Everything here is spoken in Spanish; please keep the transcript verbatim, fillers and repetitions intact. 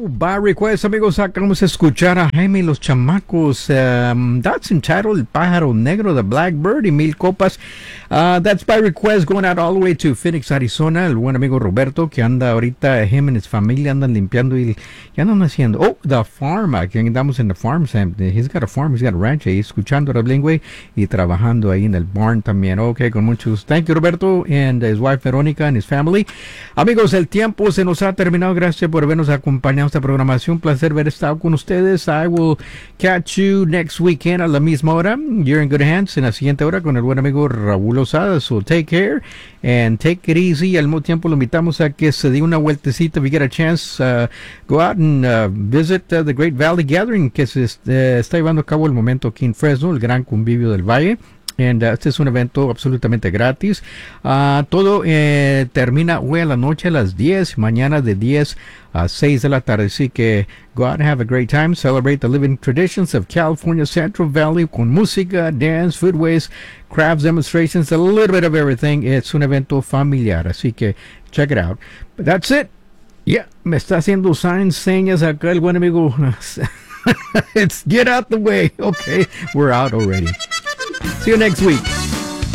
by request, amigos, acabamos de escuchar a Jaime y los Chamacos. Um, that's entitled El Pájaro Negro, The Blackbird y Mil Copas. Uh, that's by request, going out all the way to Phoenix, Arizona. El buen amigo Roberto, que anda ahorita, him and his familia andan limpiando y ya andan haciendo. Oh, the farm, aquí andamos en the farm, Sam. He's got a farm, he's got a ranch ahí, escuchando a Bilingüe y trabajando ahí en el barn también. Ok, con muchos. Thank you, Roberto, and his wife Verónica and his family. Amigos, el tiempo se nos ha terminado. Gracias por habernos acompañado en esta programación. Un placer haber estado con ustedes. I will catch you next weekend a la misma hora. You're in good hands en la siguiente hora con el buen amigo Raúl Osada. So take care and take it easy. Al mismo tiempo lo invitamos a que se dé una vueltecita. If you get a chance, uh, go out and uh, visit uh, the Great Valley Gathering que se uh, está llevando a cabo el momento aquí en Fresno, el gran convivio del Valle. And, uh, este es un evento absolutamente gratis. Uh, todo eh, termina hoy a la noche a las diez, mañana de diez a seis de la tarde. Así que go out and have a great time. Celebrate the living traditions of California Central Valley con música, dance, foodways, crafts, demonstrations, a little bit of everything. Es un evento familiar. Así que check it out. But that's it. Yeah, me está haciendo signs, señas acá el buen amigo. It's get out the way. Okay, we're out already. See you next week.